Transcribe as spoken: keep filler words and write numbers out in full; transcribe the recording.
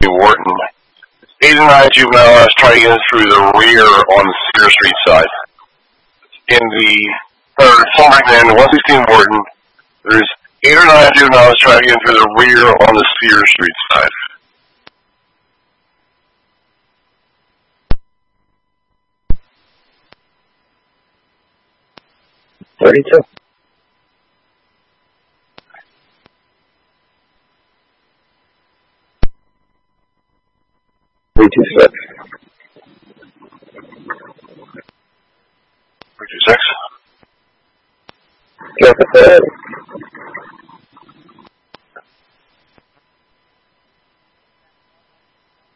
Wharton. Eight and nine juveniles try to get in through the rear on the Cedar Street side. In the third, Farmington, one sixteen Wharton, there's eight or nine juveniles trying to get in through the rear on the Cedar Street side. Thirty-two. Three two six. Three two six. Get the third.